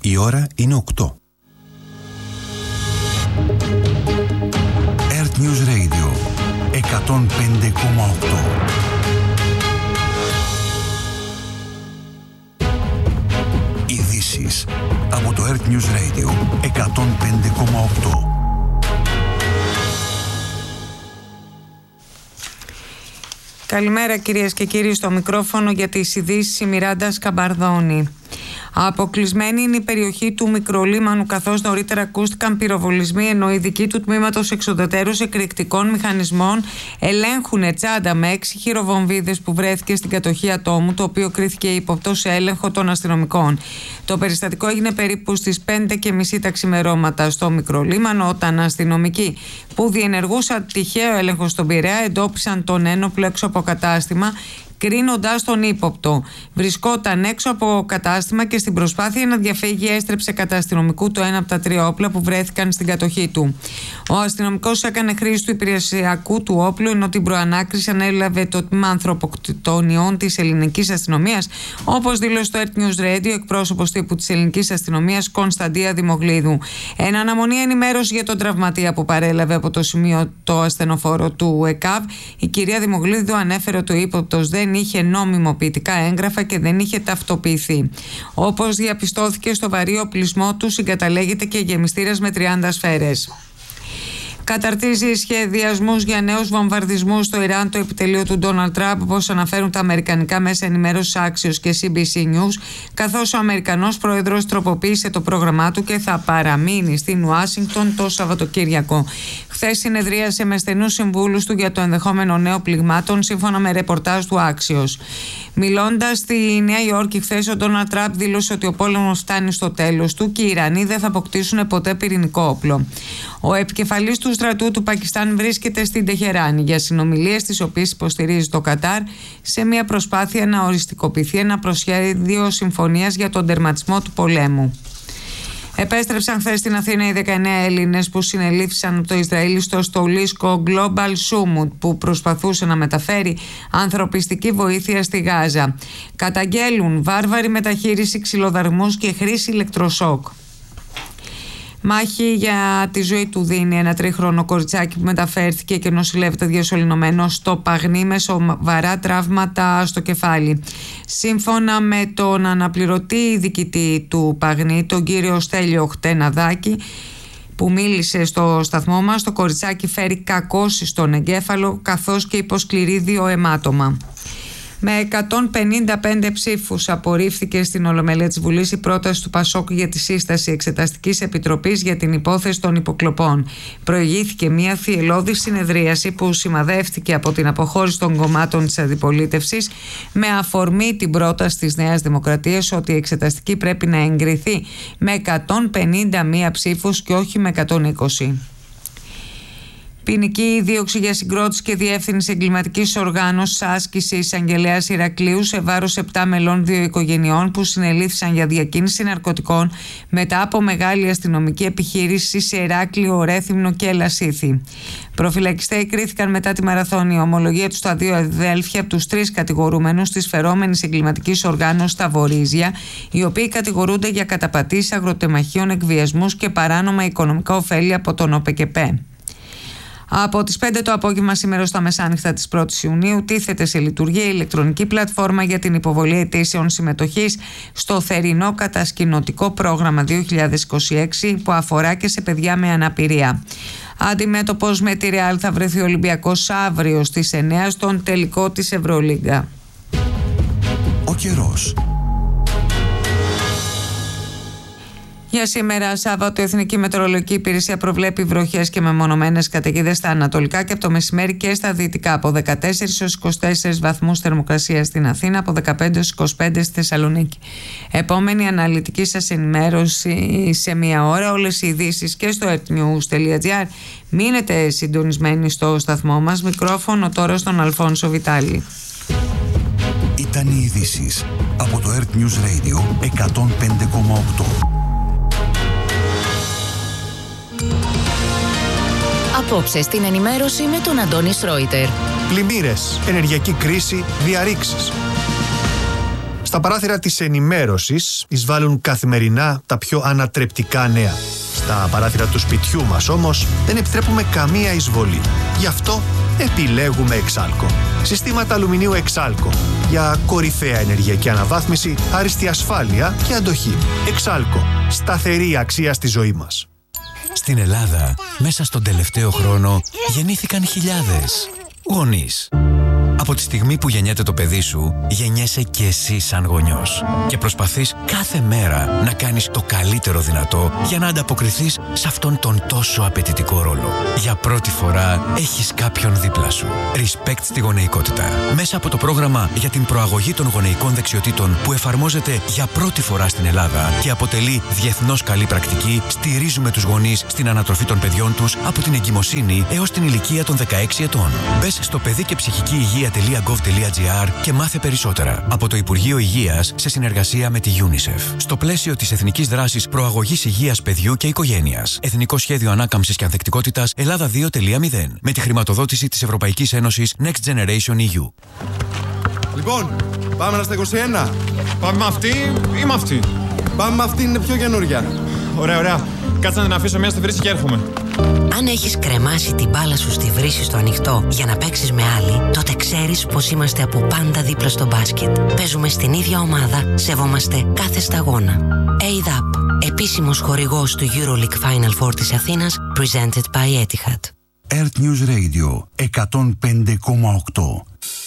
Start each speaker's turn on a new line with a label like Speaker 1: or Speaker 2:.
Speaker 1: Η ώρα είναι 8. Earth News Radio 105,8. Ειδήσεις από το Earth News Radio 105,8.
Speaker 2: Καλημέρα κυρίες και κύριοι, στο μικρόφωνο για τις ειδήσεις η Μιράντα Σκαμπαρδόνη. Αποκλεισμένη είναι η περιοχή του Μικρολίμανου, καθώς νωρίτερα ακούστηκαν πυροβολισμοί, ενώ οι ειδικοί του τμήματος εξοδετέρους εκρηκτικών μηχανισμών ελέγχουν τσάντα με 6 χειροβομβίδες που βρέθηκε στην κατοχή ατόμου, το οποίο κρίθηκε ύποπτο σε έλεγχο των αστυνομικών. Το περιστατικό έγινε περίπου στις 5:30 τα ξημερώματα στο Μικρολίμανο, όταν αστυνομικοί που διενεργούσαν τυχαίο έλεγχο στον Πειραιά εντόπισαν τον ένοπλο έξω από κατάστημα, κρίνοντας τον ύποπτο. Βρισκόταν έξω από κατάστημα και στην προσπάθεια να διαφύγει έστρεψε κατά αστυνομικού το ένα από τα 3 όπλα που βρέθηκαν στην κατοχή του. Ο αστυνομικός έκανε χρήση του υπηρεσιακού του όπλου, ενώ την προανάκριση ανέλαβε το τμήμα ανθρωποκτονιών της ελληνικής αστυνομίας, όπως δήλωσε στο Earth News Radio εκπρόσωπος τύπου της ελληνικής αστυνομίας Κωνσταντία Δημογλίδου. Εν αναμονή ενημέρωση για τον τραυματία που παρέλαβε από το σημείο το ασθενοφόρο του ΕΚΑΒ, η κυρία Δημογλίδου ανέφερε ότι ο ύποπτος δεν είχε νόμιμοποιητικά έγγραφα και δεν είχε ταυτοποιηθεί. Όπως διαπιστώθηκε, στο βαρύ οπλισμό του συγκαταλέγεται και γεμιστήρας με 30 σφαίρες. Καταρτίζει σχεδιασμούς για νέους βομβαρδισμούς στο Ιράν το επιτελείο του Ντόναλντ Τραμπ, όπως αναφέρουν τα αμερικανικά μέσα ενημέρωσης Axios και CBC News, καθώς ο Αμερικανός πρόεδρος τροποποίησε το πρόγραμμά του και θα παραμείνει στην Ουάσιγκτον το Σαββατοκύριακο. Χθες συνεδρίασε με στενούς συμβούλους του για το ενδεχόμενο νέο πληγμάτων, σύμφωνα με ρεπορτάζ του Axios. Μιλώντας στη Νέα Υόρκη χθες, ο Ντόναλντ Τραμπ δήλωσε ότι ο πόλεμος φτάνει στο τέλος του και οι Ιρανοί δεν θα αποκτήσουν ποτέ πυρηνικό όπλο. Ο επικεφαλής του στρατού του Πακιστάν βρίσκεται στην Τεχεράνη για συνομιλίες, τις οποίες υποστηρίζει το Κατάρ, σε μια προσπάθεια να οριστικοποιηθεί ένα προσχέδιο συμφωνίας για τον τερματισμό του πολέμου. Επέστρεψαν χθες στην Αθήνα οι 19 Έλληνες που συνελήφθησαν από το Ισραήλ στο στολίσκο Global Summit, που προσπαθούσε να μεταφέρει ανθρωπιστική βοήθεια στη Γάζα. Καταγγέλουν βάρβαρη μεταχείριση, ξυλοδαρμούς και χρήση ηλεκτροσόκ. Μάχη για τη ζωή του δίνει ένα 3χρονο κοριτσάκι που μεταφέρθηκε και νοσηλεύεται διασωληνωμένο στο Παγνί με σοβαρά τραύματα στο κεφάλι. Σύμφωνα με τον αναπληρωτή διοικητή του Παγνί, τον κύριο Στέλιο Χτεναδάκη, που μίλησε στο σταθμό μας, το κοριτσάκι φέρει κακώσεις στον εγκέφαλο, καθώς και υποσκληρίδιο αιμάτωμα. Με 155 ψήφους απορρίφθηκε στην Ολομέλεια της Βουλής η πρόταση του Πασόκ για τη σύσταση Εξεταστικής Επιτροπής για την υπόθεση των υποκλοπών. Προηγήθηκε μια θυελλώδη συνεδρίαση που σημαδεύτηκε από την αποχώρηση των κομμάτων της αντιπολίτευσης, με αφορμή την πρόταση της Νέας Δημοκρατίας ότι η εξεταστική πρέπει να εγκριθεί με 151 ψήφους και όχι με 120. Ποινική δίωξη για συγκρότηση και διεύθυνση εγκληματικής οργάνωσης άσκηση εισαγγελέας Ηρακλείου σε βάρος 7 μελών 2 οικογενειών που συνελήφθησαν για διακίνηση ναρκωτικών μετά από μεγάλη αστυνομική επιχείρηση σε Ηράκλειο, Ρέθυμνο και Λασίθι. Προφυλακιστέοι κρίθηκαν μετά τη μαραθώνια ομολογία του στα 2 αδέλφια από τους 3 κατηγορούμενους της φερόμενης εγκληματικής οργάνωσης στα Βορίζια, οι οποίοι κατηγορούνται για καταπατήσεις αγροτεμαχίων, εκβιασμούς και παράνομα οικονομικά ωφέλη από τον ΟΠΕΚΕΠΕ. Από τις 5 το απόγευμα σήμερα στα μεσάνυχτα της 1ης Ιουνίου τίθεται σε λειτουργία η ηλεκτρονική πλατφόρμα για την υποβολή αιτήσεων συμμετοχής στο θερινό κατασκηνωτικό πρόγραμμα 2026 που αφορά και σε παιδιά με αναπηρία. Αντιμέτωπος με τη Ρεάλ θα βρεθεί ο Ολυμπιακός αύριο στις 9 στον τελικό της Ευρωλίγκα.
Speaker 1: Ο καιρός.
Speaker 2: Για σήμερα, Σάββατο, η Εθνική Μετεωρολογική Υπηρεσία προβλέπει βροχές και μεμονωμένες καταιγίδες στα ανατολικά και από το μεσημέρι και στα δυτικά, από 14 έως 24 βαθμούς θερμοκρασία στην Αθήνα, από 15 έως 25 στη Θεσσαλονίκη. Επόμενη αναλυτική σας ενημέρωση σε μία ώρα, όλες οι ειδήσεις και στο earthnews.gr. Μείνετε συντονισμένοι στο σταθμό μας. Μικρόφωνο τώρα στον Αλφόνσο Βιτάλη.
Speaker 1: Ήταν οι ειδήσεις από το Earth News Radio 105,8.
Speaker 3: Απόψε στην ενημέρωση με τον Αντώνη Σρόιτερ.
Speaker 4: Πλημμύρες, ενεργειακή κρίση, διαρρήξεις. Στα παράθυρα της ενημέρωσης εισβάλλουν καθημερινά τα πιο ανατρεπτικά νέα. Στα παράθυρα του σπιτιού μας όμως δεν επιτρέπουμε καμία εισβολή. Γι' αυτό επιλέγουμε Εξάλκο. Συστήματα αλουμινίου Εξάλκο για κορυφαία ενεργειακή αναβάθμιση, άριστη ασφάλεια και αντοχή. Εξάλκο. Σταθερή αξία στη ζωή μας.
Speaker 5: Στην Ελλάδα, μέσα στον τελευταίο χρόνο, γεννήθηκαν χιλιάδες γονείς. Από τη στιγμή που γεννιέται το παιδί σου, γεννιέσαι και εσύ σαν γονιός. Και προσπαθείς κάθε μέρα να κάνεις το καλύτερο δυνατό για να ανταποκριθείς σε αυτόν τον τόσο απαιτητικό ρόλο. Για πρώτη φορά έχεις κάποιον δίπλα σου. Respect στη γονεϊκότητα. Μέσα από το πρόγραμμα για την προαγωγή των γονεϊκών δεξιοτήτων που εφαρμόζεται για πρώτη φορά στην Ελλάδα και αποτελεί διεθνώς καλή πρακτική, στηρίζουμε τους γονείς στην ανατροφή των παιδιών τους από την εγκυμοσύνη έως την ηλικία των 16 ετών. Μπες στο παιδί και ψυχική υγεία.gov.gr και μάθε περισσότερα από το Υπουργείο Υγείας σε συνεργασία με τη UNICEF. Στο πλαίσιο της Εθνικής Δράσης Προαγωγής Υγείας Παιδιού και Οικογένειας. Εθνικό Σχέδιο Ανάκαμψης και Ανθεκτικότητας Ελλάδα 2.0. Με τη χρηματοδότηση της Ευρωπαϊκής Ένωσης Next Generation EU.
Speaker 6: Λοιπόν, πάμε στα 21.
Speaker 7: Πάμε με αυτή ή με αυτή?
Speaker 6: Πάμε με αυτή, είναι πιο καινούρια.
Speaker 7: Ωραία, ωραία. Κάτσε να την αφήσω μια στη βρύση και έρχομαι.
Speaker 8: Αν έχεις κρεμάσει την μπάλα σου στη βρύση στο ανοιχτό για να παίξεις με άλλη, τότε ξέρεις πως είμαστε από πάντα δίπλα στο μπάσκετ. Παίζουμε στην ίδια ομάδα, σεβόμαστε κάθε σταγόνα. ADAP, επίσημος χορηγός του EuroLeague Final Four της Αθήνας, presented by Etihad.
Speaker 1: Earth News Radio 105,8.